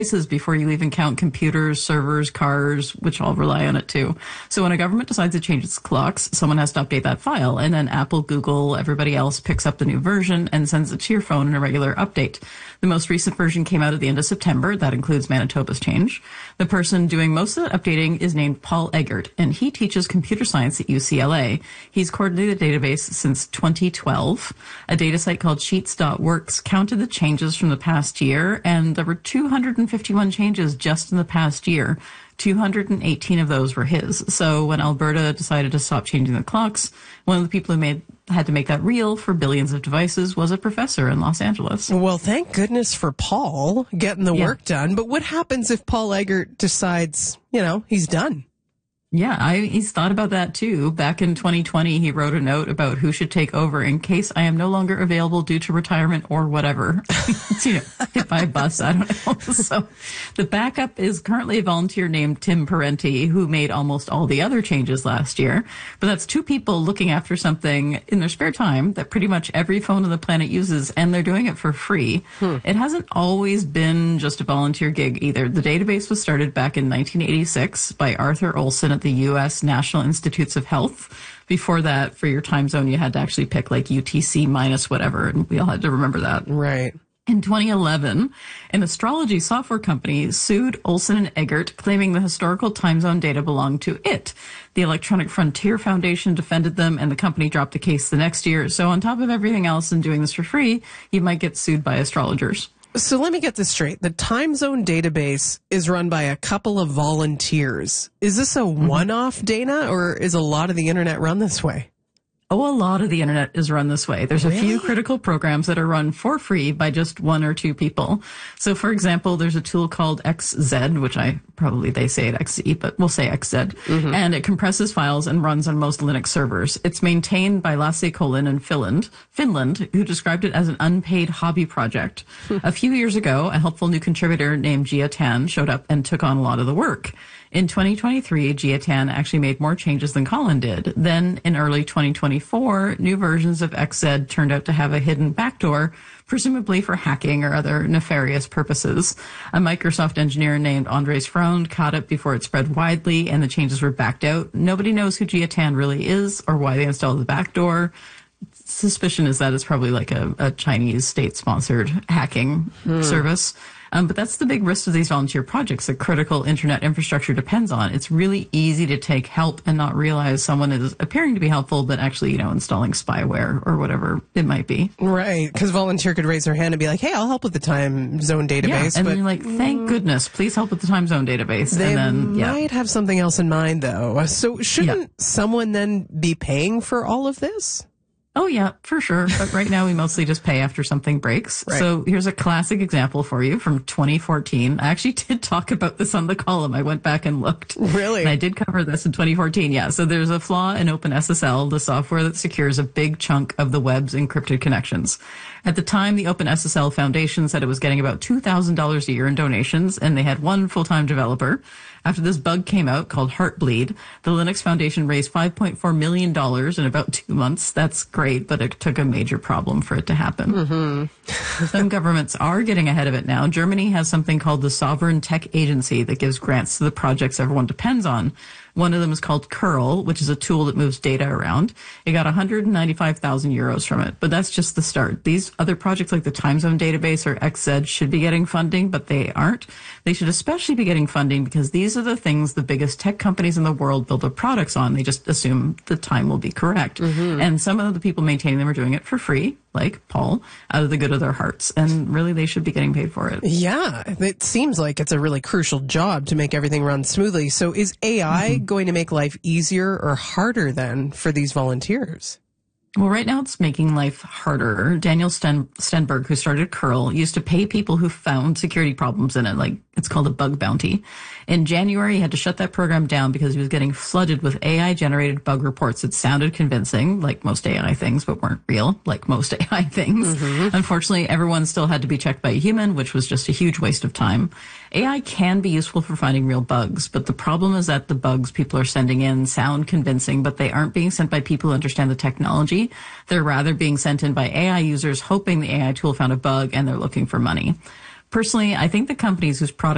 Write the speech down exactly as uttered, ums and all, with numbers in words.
devices before you even count computers, servers, cars, which all rely on it too. So when a government decides to change its clocks, someone has to update that file, and then Apple, Google, everybody else picks up the new version and sends it to your phone in a regular update. The most recent version came out at the end of September. That includes Manitoba's change. The person doing most of the updating is named Paul Eggert, and he teaches computer science at U C L A. He's coordinated the database since twenty twelve. A data site called Sheets dot works counted the changes from the past year, and there were two hundred fifty-one changes just in the past year. two hundred eighteen of those were his. So when Alberta decided to stop changing the clocks, one of the people who made had to make that real for billions of devices was a professor in Los Angeles. Well, thank goodness for Paul getting the yeah. work done. But what happens if Paul Eggert decides, you know, he's done? Yeah, I, he's thought about that too. Back in twenty twenty, he wrote a note about who should take over in case I am no longer available due to retirement or whatever. you know, hit by a bus, I don't know. So the backup is currently a volunteer named Tim Parenti, who made almost all the other changes last year. But that's two people looking after something in their spare time that pretty much every phone on the planet uses, and they're doing it for free. Hmm. It hasn't always been just a volunteer gig either. The database was started back in nineteen eighty-six by Arthur Olson at the U S National Institutes of Health. Before that, for your time zone, you had to actually pick like U T C minus whatever, and we all had to remember that. Right. In twenty eleven, an astrology software company sued Olson and Eggert, claiming the historical time zone data belonged to it. The Electronic Frontier Foundation defended them, and the company dropped the case the next year. So on top of everything else and doing this for free, you might get sued by astrologers. So let me get this straight. The time zone database is run by a couple of volunteers. Is this a one-off, Dana, or is a lot of the internet run this way? Oh, a lot of the internet is run this way. There's a Really? few critical programs that are run for free by just one or two people. So, for example, there's a tool called X Z, which I probably they say it X Z, but we'll say X Z. Mm-hmm. And it compresses files and runs on most Linux servers. It's maintained by Lasse Collin in Finland, Finland, who described it as an unpaid hobby project. A few years ago, a helpful new contributor named Jia Tan showed up and took on a lot of the work. In twenty twenty-three, Jia Tan actually made more changes than Colin did. Then, in early twenty twenty-four, new versions of X Z turned out to have a hidden backdoor, presumably for hacking or other nefarious purposes. A Microsoft engineer named Andres Freund caught it before it spread widely, and the changes were backed out. Nobody knows who Jia Tan really is or why they installed the backdoor. Suspicion is that it's probably like a, a Chinese state-sponsored hacking hmm. service. Um, but that's the big risk of these volunteer projects that critical internet infrastructure depends on. It's really easy to take help and not realize someone is appearing to be helpful, but actually, you know, installing spyware or whatever it might be. Right, because volunteer could raise their hand and be like, hey, I'll help with the time zone database. Yeah, and but then you're like, thank goodness, please help with the time zone database. They and then, yeah. might have something else in mind, though. So shouldn't yeah. someone then be paying for all of this? Oh, yeah, for sure. But right now we mostly just pay after something breaks. Right. So here's a classic example for you from twenty fourteen. I actually did talk about this on the column. I went back and looked. Really? And I did cover this in twenty fourteen. Yeah. So there's a flaw in OpenSSL, the software that secures a big chunk of the web's encrypted connections. At the time, the OpenSSL Foundation said it was getting about two thousand dollars a year in donations, and they had one full-time developer. After this bug came out called Heartbleed, the Linux Foundation raised five point four million dollars in about two months. That's great, but it took a major problem for it to happen. Mm-hmm. Some governments are getting ahead of it now. Germany has something called the Sovereign Tech Agency that gives grants to the projects everyone depends on. One of them is called Curl, which is a tool that moves data around. It got one hundred ninety-five thousand euros from it, but that's just the start. These other projects like the Time Zone Database or X Z should be getting funding, but they aren't. They should especially be getting funding because these are the things the biggest tech companies in the world build their products on. They just assume the time will be correct. Mm-hmm. And some of the people maintaining them are doing it for free, like Paul, out of the good of their hearts. And really, they should be getting paid for it. Yeah, it seems like it's a really crucial job to make everything run smoothly. So is A I mm-hmm. going to make life easier or harder then for these volunteers? Well, right now it's making life harder. Daniel Sten- Stenberg, who started Curl, used to pay people who found security problems in it, like it's called a bug bounty. In January, he had to shut that program down because he was getting flooded with A I-generated bug reports that sounded convincing, like most A I things, but weren't real, like most A I things. Mm-hmm. Unfortunately, everyone still had to be checked by a human, which was just a huge waste of time. A I can be useful for finding real bugs, but the problem is that the bugs people are sending in sound convincing, but they aren't being sent by people who understand the technology. They're rather being sent in by A I users hoping the A I tool found a bug and they're looking for money. Personally, I think the companies whose products